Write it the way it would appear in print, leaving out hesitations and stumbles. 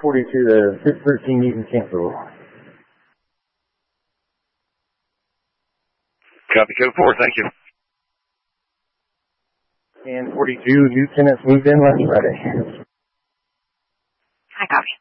42 to 613, you can cancel. Copy code 4, thank you. And 42, new tenants moved in last Friday. I copy.